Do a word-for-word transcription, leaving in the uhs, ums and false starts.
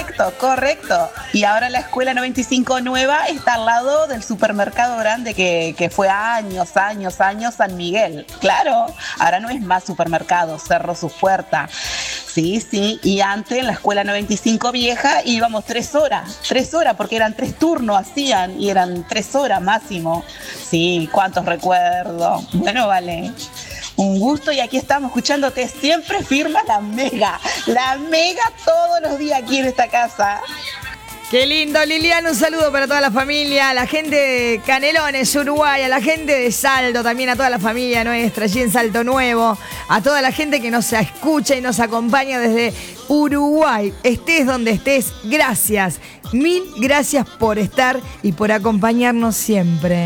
Correcto, correcto. Y ahora la escuela noventa y cinco nueva está al lado del supermercado grande que, que fue años, años, años San Miguel. Claro, ahora no es más supermercado, cerró su puerta. Sí, sí, y antes en la escuela noventa y cinco vieja íbamos tres horas, tres horas, porque eran tres turnos hacían y eran tres horas máximo. Sí, cuántos recuerdos. Bueno, vale. Un gusto y aquí estamos escuchándote siempre firma la Mega. La Mega todos los días aquí en esta casa. Qué lindo, Liliana, un saludo para toda la familia, a la gente de Canelones, Uruguay, a la gente de Salto, también a toda la familia nuestra, allí en Salto Nuevo, a toda la gente que nos escucha y nos acompaña desde Uruguay. Estés donde estés, gracias, mil gracias por estar y por acompañarnos siempre.